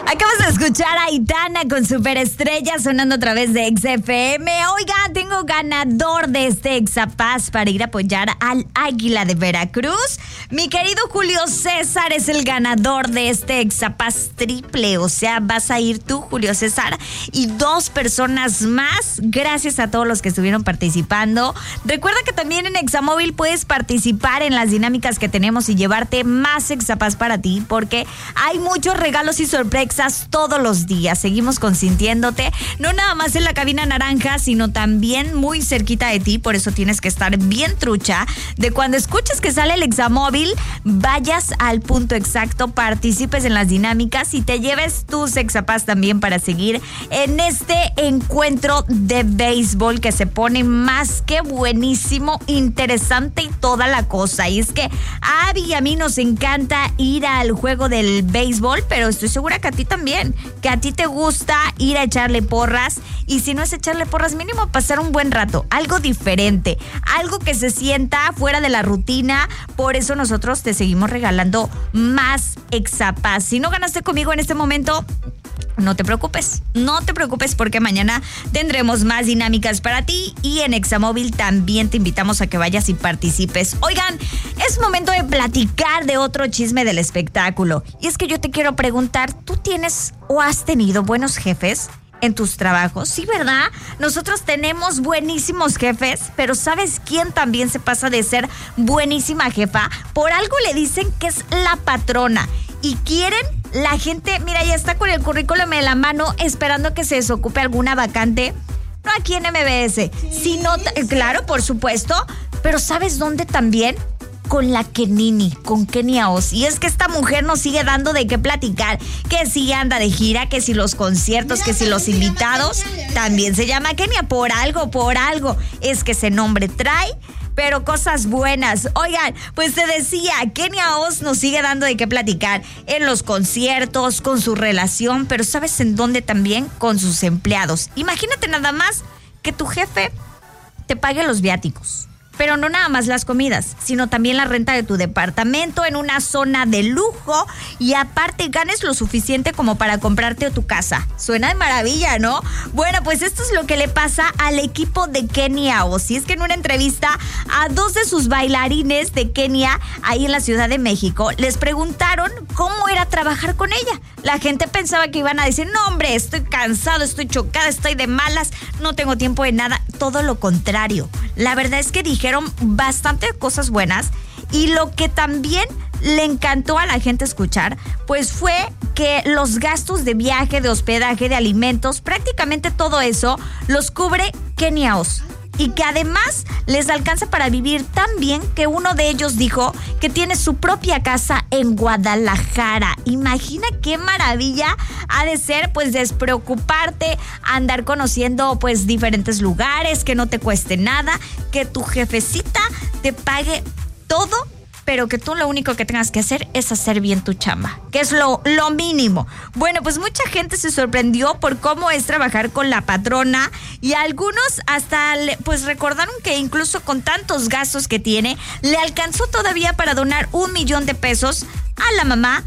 Acabas de escuchar a Aitana con Superestrella sonando a través de XFM. Oiga, tengo ganador de este Exapaz para ir a apoyar al Águila de Veracruz. Mi querido Julio César es el ganador de este Exapaz triple. O sea, vas a ir tú, Julio César, y 2 personas más. Gracias a todos los que estuvieron participando. Recuerda que también en Examóvil puedes participar en las dinámicas que tenemos y llevarte más Exapaz para ti, porque hay muchos regalos y sorpresas todos los días. Seguimos consintiéndote, no nada más en la cabina naranja, sino también muy cerquita de ti. Por eso tienes que estar bien trucha de cuando escuches que sale el Examóvil, vayas al punto exacto, participes en las dinámicas y te lleves tus Exapaz también para seguir en este encuentro de béisbol que se pone más que buenísimo, interesante y toda la cosa. Y es que a Abby y a mí nos encanta ir al juego del béisbol, pero estoy segura que a ti también, que a ti te gusta ir a echarle porras, y si no es echarle porras, mínimo pasar un buen rato, algo diferente, algo que se sienta fuera de la rutina. Por eso nosotros te seguimos regalando más Exapaz. Si no ganaste conmigo en este momento, no te preocupes porque mañana tendremos más dinámicas para ti y en Examóvil también te invitamos a que vayas y participes. Oigan, es momento de platicar de otro chisme del espectáculo. Y es que yo te quiero preguntar, ¿tú tienes o has tenido buenos jefes en tus trabajos? Sí, ¿verdad? Nosotros tenemos buenísimos jefes, pero ¿sabes quién también se pasa de ser buenísima jefa? Por algo le dicen que es la patrona. Y quieren la gente, mira, ya está con el currículum en la mano esperando que se desocupe alguna vacante. No aquí en MBS, sino, claro, por supuesto, pero ¿sabes dónde también? Con la Kenini, con Kenia Oz. Y es que esta mujer nos sigue dando de qué platicar, que si anda de gira, que si los conciertos, que si los invitados. También se llama Kenia, por algo. Es que ese nombre trae, pero cosas buenas. Oigan, pues te decía, Kenia Oz nos sigue dando de qué platicar en los conciertos, con su relación, pero ¿sabes en dónde también? Con sus empleados. Imagínate nada más que tu jefe te pague los viáticos. Pero no nada más las comidas, sino también la renta de tu departamento en una zona de lujo y aparte ganes lo suficiente como para comprarte tu casa. Suena de maravilla, ¿no? Bueno, pues esto es lo que le pasa al equipo de Kenia Oz. Y es que en una entrevista a 2 de sus bailarines de Kenia, ahí en la Ciudad de México, les preguntaron cómo era trabajar con ella. La gente pensaba que iban a decir, no hombre, estoy cansado, estoy chocada, estoy de malas, no tengo tiempo de nada. Todo lo contrario. La verdad es que dijeron bastante cosas buenas, y lo que también le encantó a la gente escuchar, pues fue que los gastos de viaje, de hospedaje, de alimentos, prácticamente todo eso los cubre Kenia Oz. Y que además les alcanza para vivir tan bien que uno de ellos dijo que tiene su propia casa en Guadalajara. Imagina qué maravilla ha de ser, pues, despreocuparte, andar conociendo, pues, diferentes lugares, que no te cueste nada, que tu jefecita te pague todo, pero que tú lo único que tengas que hacer es hacer bien tu chamba, que es lo mínimo. Bueno, pues mucha gente se sorprendió por cómo es trabajar con la patrona, y algunos hasta pues recordaron que incluso con tantos gastos que tiene, le alcanzó todavía para donar $1,000,000 a la mamá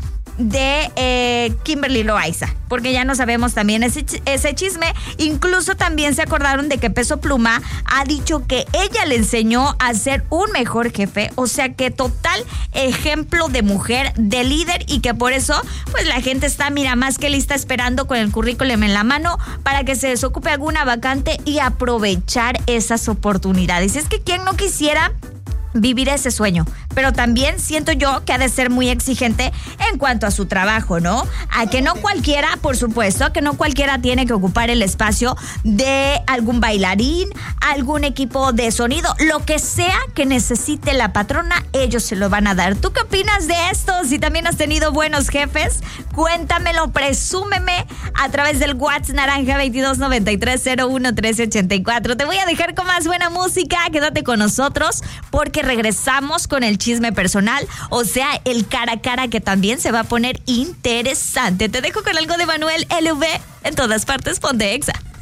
de Kimberly Loaiza, porque ya no sabemos también ese chisme. Incluso también se acordaron de que Peso Pluma ha dicho que ella le enseñó a ser un mejor jefe, o sea que total ejemplo de mujer, de líder, y que por eso pues la gente está, mira, más que lista, esperando con el currículum en la mano para que se desocupe alguna vacante y aprovechar esas oportunidades. Es que quién no quisiera vivir ese sueño, pero también siento yo que ha de ser muy exigente en cuanto a su trabajo, ¿no? A que no cualquiera, por supuesto, a que no cualquiera tiene que ocupar el espacio de algún bailarín, algún equipo de sonido, lo que sea que necesite la patrona, ellos se lo van a dar. ¿Tú qué opinas de esto? Si también has tenido buenos jefes, cuéntamelo, presúmeme a través del WhatsApp naranja 2293011384. Te voy a dejar con más buena música, quédate con nosotros porque regresamos con el chisme personal, o sea, el cara a cara, que también se va a poner interesante. Te dejo con algo de Manuel LV. En todas partes, ponte Exa.